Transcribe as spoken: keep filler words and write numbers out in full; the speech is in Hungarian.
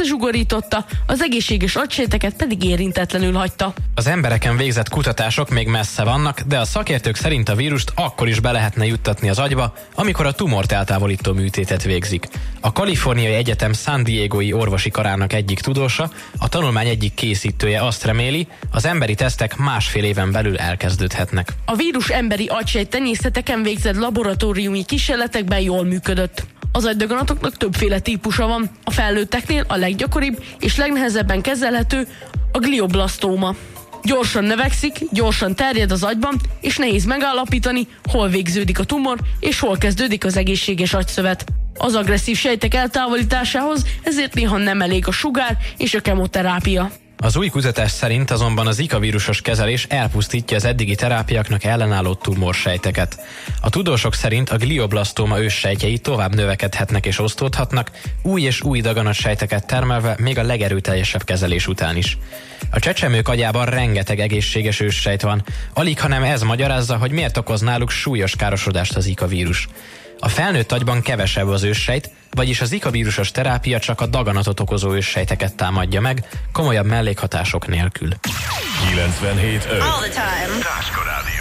összezsugorította, az egészséges agysejteket pedig érintetlenül hagyta. Az embereken végzett kutatások még messze vannak, de a szakértők szerint a vírust akkor is be lehetne juttatni az agyba, amikor a tumort eltávolító műtétet végzik. A Kaliforniai Egyetem San Diegói orvosi karának egyik tudósa, a tanulmány egyik készítője azt reméli, az emberi tesztek másfél éven belül elkezdődhetnek. A vírus emberi agysejt tenyészeteken végzett laboratóriumi kísérletekben jól működött. Az agydaganatoknak többféle típusa van. A felnőtteknél a leggyakoribb és legnehezebben kezelhető a glioblasztóma. Gyorsan növekszik, gyorsan terjed az agyban, és nehéz megállapítani, hol végződik a tumor, és hol kezdődik az egészséges agyszövet. Az agresszív sejtek eltávolításához ezért néha nem elég a sugár és a kemoterápia. Az új kutatás szerint azonban az Zika vírusos kezelés elpusztítja az eddigi terápiáknak ellenálló tumorsejteket. A tudósok szerint a glioblasztóma őssejtjei tovább növekedhetnek és osztódhatnak, új és új daganatsejteket termelve még a legerőteljesebb kezelés után is. A csecsemők agyában rengeteg egészséges őssejt van, alig hanem ez magyarázza, hogy miért okoz náluk súlyos károsodást az Zika vírus. A felnőtt agyban kevesebb az őssejt, vagyis a Zika vírusos terápia csak a daganatot okozó őssejteket támadja meg, komolyabb mellékhatások nélkül. kilencvenhét öt. All the time. Táska Rádió.